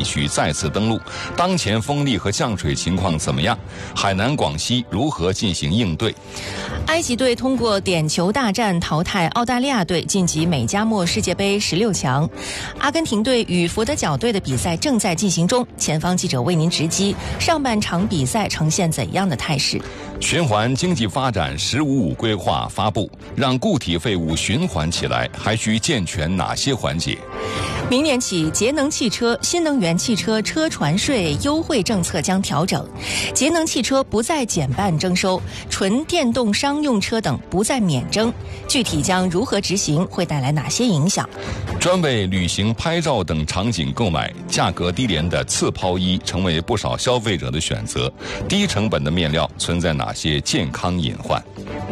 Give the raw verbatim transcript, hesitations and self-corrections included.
许再次登陆，当前风力和降水情况怎么样？海南、广西如何进行应对？ 埃及队通过点球大战淘汰澳大利亚队，晋级美加墨世界杯十六强。阿根廷队与佛得角队的比赛正在进行中，前方记者为您直击上半场比赛呈现怎样的态势。 循环经济发展“十五五”规划发布，让固体废物循环起来，还需健全哪些环节？ 明年起，节能汽车、新能源汽车车船税优惠政策将调整，节能汽车不再减半征收，纯电动商用车等不再免征。具体将如何执行，会带来哪些影响？ 专为旅行、拍照等场景购买价格低廉的次抛衣，成为不少消费者的选择。低成本的面料存在哪些健康隐患？